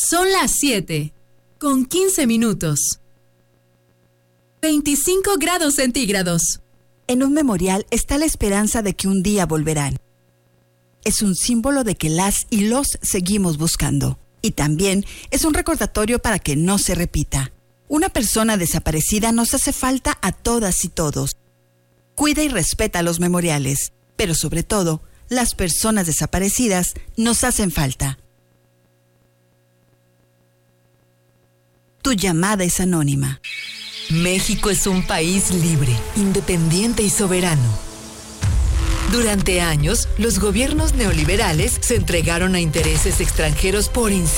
Son las 7:15. 25 grados centígrados. En un memorial está la esperanza de que un día volverán. Es un símbolo de que las y los seguimos buscando. Y también es un recordatorio para que no se repita. Una persona desaparecida nos hace falta a todas y todos. Cuida y respeta los memoriales, pero sobre todo, las personas desaparecidas nos hacen falta. Tu llamada es anónima. México es un país libre, independiente y soberano. Durante años, los gobiernos neoliberales se entregaron a intereses extranjeros por